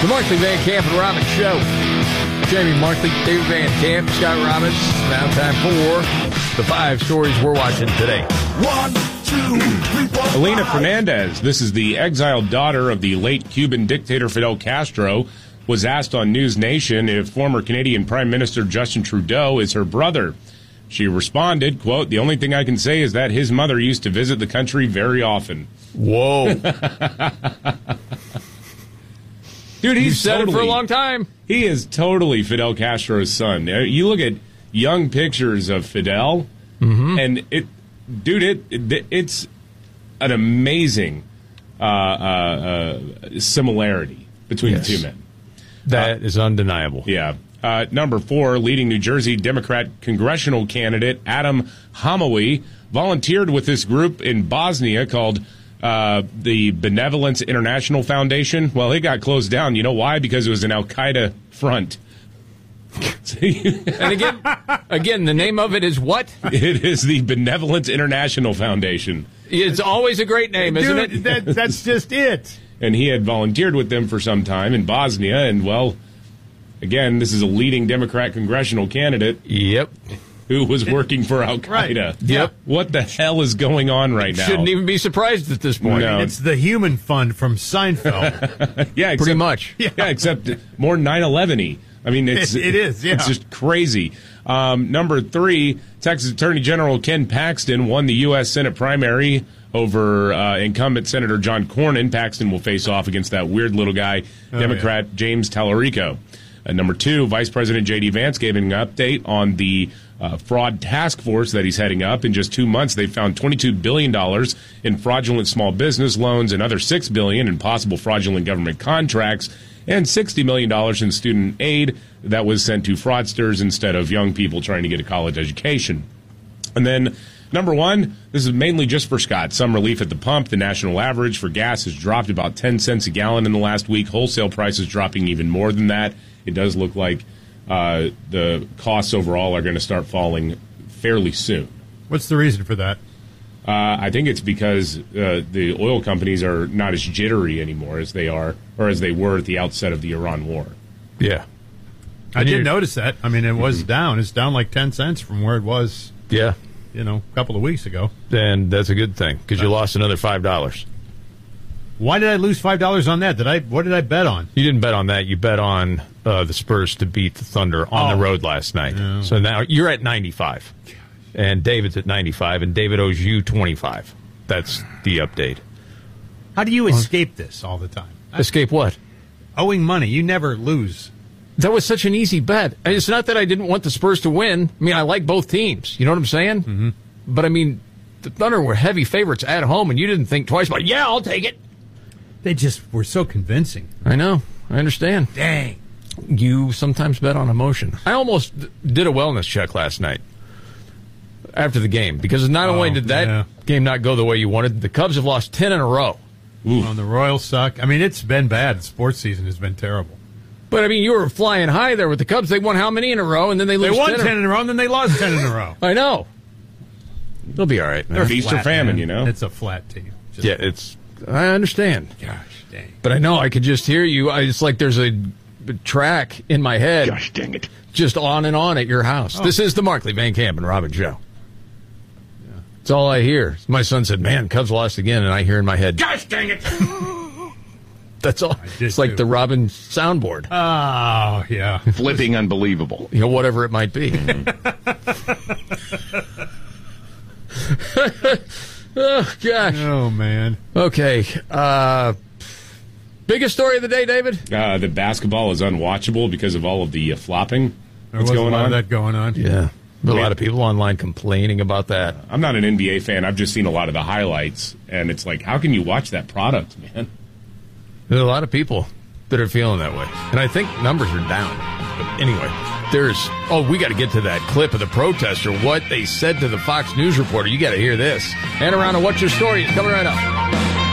The Markley, Van Camp, and Robbins Show. Jamie Markley, David Van Camp, Scott Robbins. Now time for the 5 stories we're watching today. 1, 2, 3, 4. Elena Fernandez, this is the exiled daughter of the late Cuban dictator Fidel Castro, was asked on News Nation if former Canadian Prime Minister Justin Trudeau is her brother. She responded, quote, "The only thing I can say is that his mother used to visit the country very often." Whoa. Dude, You've said it for a long time. He is totally Fidel Castro's son. You look at young pictures of Fidel, and it's an amazing similarity between the two men. That is undeniable. Yeah. Number 4, leading New Jersey Democrat congressional candidate Adam Hamawi volunteered with this group in Bosnia called the Benevolence International Foundation. Well, it got closed down. You know why? Because it was an Al-Qaeda front. And again, the name of it is what? It is the Benevolence International Foundation. It's always a great name, isn't it? That's just it. And he had volunteered with them for some time in Bosnia. And, well, again, this is a leading Democrat congressional candidate. Yep. Who was working for Al-Qaeda. Right. Yep. What the hell is going on right now? Shouldn't even be surprised at this point. No. It's the Human Fund from Seinfeld. Yeah, except, Pretty much. Yeah, except more 9/11-y. I mean, it is, yeah. It's just crazy. Number 3, Texas Attorney General Ken Paxton won the U.S. Senate primary over incumbent Senator John Cornyn. Paxton will face off against that weird little guy, Democrat James Tallarico. Number 2, Vice President J.D. Vance gave an update on the fraud task force that he's heading up. In just 2 months, they found $22 billion in fraudulent small business loans, another $6 billion in possible fraudulent government contracts, and $60 million in student aid that was sent to fraudsters instead of young people trying to get a college education. And then number 1, this is mainly just for Scott. Some relief at the pump. The national average for gas has dropped about 10 cents a gallon in the last week. Wholesale prices dropping even more than that. It does look like the costs overall are going to start falling fairly soon. What's the reason for that? I think it's because the oil companies are not as jittery anymore as they are, or as they were at the outset of the Iran war. Yeah. I did notice that. I mean, it was down. It's down like 10 cents from where it was, Yeah. a couple of weeks ago. And that's a good thing, because you lost another $5. Why did I lose $5 on that? What did I bet on? You didn't bet on that. You bet on the Spurs to beat the Thunder on the road last night. No. So now you're at 95. And David's at 95, and David owes you 25. That's the update. How do you escape this all the time? Escape what? Owing money. You never lose. That was such an easy bet. And it's not that I didn't want the Spurs to win. I mean, I like both teams. You know what I'm saying? Mm-hmm. But, I mean, the Thunder were heavy favorites at home, and you didn't think twice about, yeah, I'll take it. They just were so convincing. I know. I understand. Dang. You sometimes bet on emotion. I almost did a wellness check last night after the game, because not only did that game not go the way you wanted, the Cubs have lost 10 in a row. On the Royals suck. I mean, it's been bad. The sports season has been terrible. But, I mean, you were flying high there with the Cubs. They won how many in a row, and then they lose 10? They won 10 in a row, and then they lost 10 in a row. I know. They'll be all right, man. They're feast or famine, you know? It's a flat team. Yeah, I understand. Gosh, dang. But I know I could just hear you. It's like there's a track in my head. Gosh dang it. Just on and on at your house. This is the Markley, Van Camp, and Robbins Show. That's all I hear. My son said, man, Cubs lost again, and I hear in my head, Gosh dang it. that's all. It's like the Robin soundboard. Oh, yeah. Flipping unbelievable. You know, whatever it might be. Oh, gosh. Oh, man. Okay. Biggest story of the day, David? The basketball is unwatchable because of all of the flopping that's There was going a lot on. of that going on. Yeah. A lot of people online complaining about that. I'm not an NBA fan. I've just seen a lot of the highlights, and it's like, how can you watch that product, man? There's a lot of people that are feeling that way. And I think numbers are down. But anyway, we got to get to that clip of the protester, what they said to the Fox News reporter. You got to hear this. And around to What's Your Story is coming right up.